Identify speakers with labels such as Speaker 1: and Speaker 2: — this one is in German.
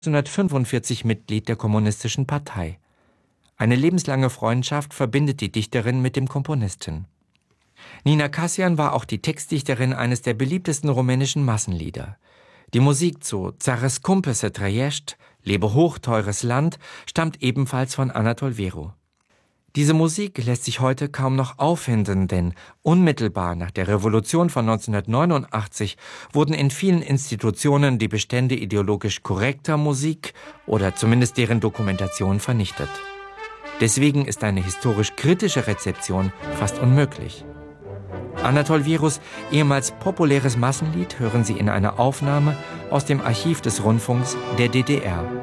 Speaker 1: 1945 Mitglied der Kommunistischen Partei. Eine lebenslange Freundschaft verbindet die Dichterin mit dem Komponisten. Nina Kassian war auch die Textdichterin eines der beliebtesten rumänischen Massenlieder. Die Musik zu Țară scumpă să trăiești, Lebe hoch, teures Land, stammt ebenfalls von Anatol Vero. Diese Musik lässt sich heute kaum noch auffinden, denn unmittelbar nach der Revolution von 1989 wurden in vielen Institutionen die Bestände ideologisch korrekter Musik oder zumindest deren Dokumentation vernichtet. Deswegen ist eine historisch kritische Rezeption fast unmöglich. Anatol Veros ehemals populäres Massenlied hören Sie in einer Aufnahme aus dem Archiv des Rundfunks der DDR.